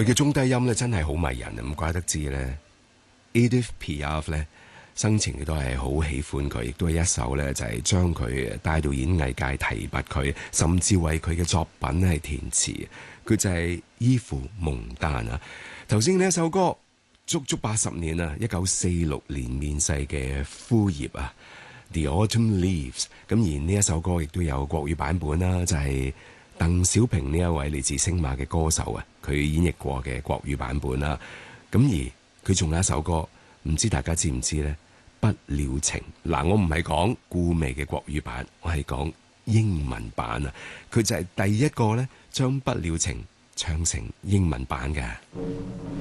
佢嘅中低音咧真係好迷人啊！唔怪得知咧 Edith Piaf 咧生前亦都係好喜歡佢，亦都係一首咧就係將佢帶到演藝界提拔佢，甚至為佢嘅作品係填詞。佢就係伊芙蒙丹啊！頭先呢一首歌足足80年啊，1946年面世嘅枯葉啊 The Autumn Leaves。咁而呢一首歌亦都有國語版本啦，就係鄧小平呢一位嚟自星馬嘅歌手啊，佢演繹過嘅國語版本啦。咁而佢仲有一首歌，唔知大家知唔知呢？不了情。嗱，我唔係講顧媚嘅國語版，我係講英文版啊。佢就係第一個呢將不了情唱成英文版嘅。